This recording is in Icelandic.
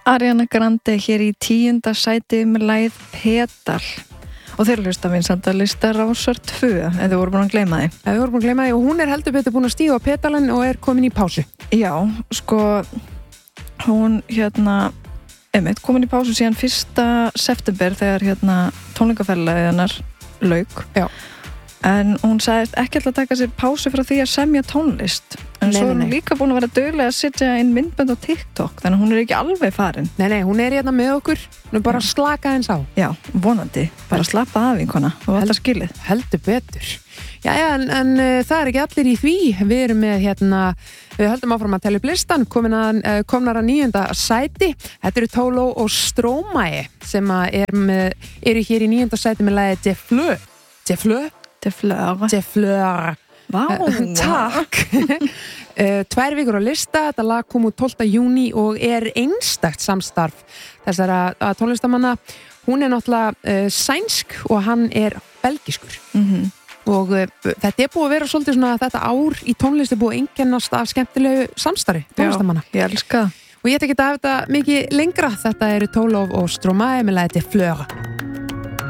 Ariana Grande hér í 10. sæti með lagið Pedal og þeir hlusta vinsældarlista Rásar 2 ef þið voru búin að gleyma því. Ef við vorum búin að gleyma því og hún heldur betur búin að stíga á pedalinn og komin í pásu. Já, sko hún komin í pásu síðan 1. september þegar tónleikaferðalagið hennar lauk. Já. En hún sagðist ekki alltaf að taka sér pásu frá því að semja tónlist. En svo er hún líka búin að vera dugleg að setja inn myndbönd á TikTok, þannig að hún er ekki alveg farin. Nei, hún er hérna með okkur, hún er bara að slaka eins á. Já, vonandi, bara að slappa af vinkona og alltaf skilið. Heldur betur. Jæja, en það er ekki allir í því. Við erum með við höldum áfram að telja upp listan, komnar að 9. sæti. Þetta eru Tolo og Stromae sem eru hér í 9. sæti með lagið De Fleur. Vá, takk. 2 vikur á lista, þetta lag kom út 12. júní og er einstakt samstarf þessara tónlistamanna. Hún er náttúrulega sænsk og hann er belgiskur. Og þetta búið að vera svolítið svona þetta ár í tónlist búið að einkennast af skemmtilegu samstarfi tónlistamanna. Já, ég elska það. Og ég ætla ekki að hafa þetta mikið lengra. Þetta eru Tolo og Stromae með lagið De Fleur.